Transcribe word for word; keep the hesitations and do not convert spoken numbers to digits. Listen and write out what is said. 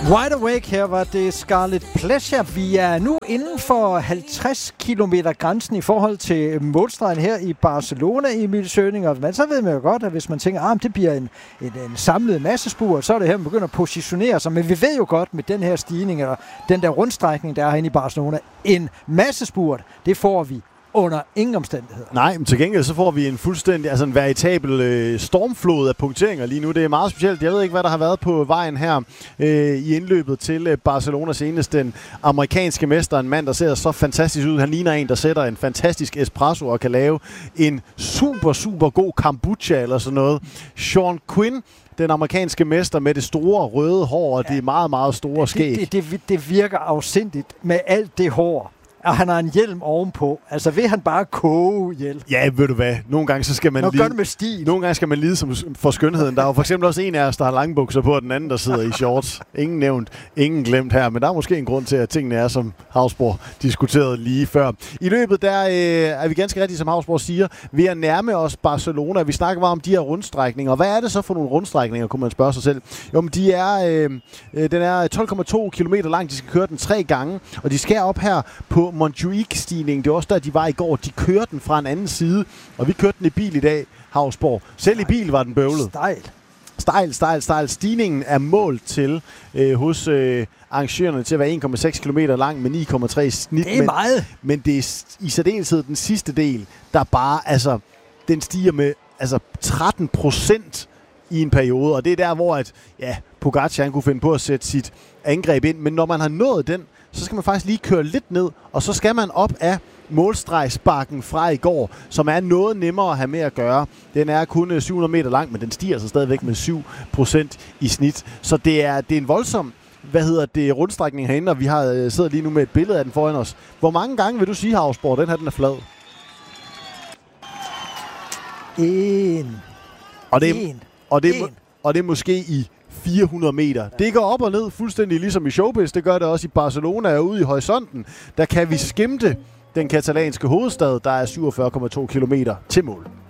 Wide Awake, her var det Scarlet Pleasure. Vi er nu inden for halvtreds kilometer grænsen i forhold til målstregen her i Barcelona, Emil Søning. Men så ved man jo godt, at hvis man tænker, at ah, det bliver en, en, en samlet massespurt, så er det her, man begynder at positionere sig. Men vi ved jo godt med den her stigning, eller den der rundstrækning, der er herinde i Barcelona, en massespurt, det får vi under ingen omstændigheder. Nej, men til gengæld så får vi en fuldstændig, altså en veritabel øh, stormflod af punkteringer lige nu. Det er meget specielt. Jeg ved ikke, hvad der har været på vejen her øh, i indløbet til øh, Barcelona senest. Den amerikanske mester, en mand, der ser så fantastisk ud. Han ligner en, der sætter en fantastisk espresso og kan lave en super, super god kombucha eller sådan noget. Sean Quinn, den amerikanske mester med det store røde hår og ja, det meget, meget store skæg. Det, det, det, det virker afsindigt med alt det hår. Og han har en hjelm ovenpå. Altså vil han bare koge ihjel? Ja, ved du hvad? Nogle gange så skal man Nå, lide... gør det med stil. Nogle gange skal man lide som for skønheden. Der er jo for eksempel også en af os, der har langbukser på, og den anden, der sidder i shorts. Ingen nævnt, ingen glemt her. Men der er måske en grund til, at tingene er, som Hausborg diskuterede lige før. I løbet der øh, er vi ganske rigtigt, som Hausborg siger, ved at nærme os Barcelona. Vi snakker bare om de her rundstrækninger. Hvad er det så for nogle rundstrækninger, kunne man spørge sig selv? Jo, men de er, øh, den er tolv komma to kilometer lang. De skal køre den tre gange, og de skal op her på Montjuic-stigningen. Det var også der, de var i går. De kørte den fra en anden side, og vi kørte den i bil i dag, Hausborg. Selv i bil var den bøvlet. Stejl. Stejl, stejl, stejl. Stigningen er målt til øh, hos øh, arrangørerne til at være en komma seks kilometer lang med ni komma tre snit. Det er meget. Men, men det er i særdeleshed den sidste del, der bare, altså, den stiger med altså tretten procent i en periode, og det er der, hvor at, ja, Pogacar han kunne finde på at sætte sit angreb ind, men når man har nået den, så skal man faktisk lige køre lidt ned, og så skal man op af målstregsbakken fra i går, som er noget nemmere at have med at gøre. Den er kun syv hundrede meter lang, men den stiger så stadigvæk med syv procent i snit. Så det er, det er en voldsom, hvad hedder det, rundstrækning herinde, og vi har siddet lige nu med et billede af den foran os. Hvor mange gange vil du sige, Hausborg, den her den er flad? En. Og det er, en. og det er, en. og det er måske i fire hundrede meter. Det går op og ned fuldstændig ligesom i showbiz. Det gør det også i Barcelona og ude i horisonten. Der kan vi skimte den katalanske hovedstad, der er syvogfyrre komma to kilometer til mål.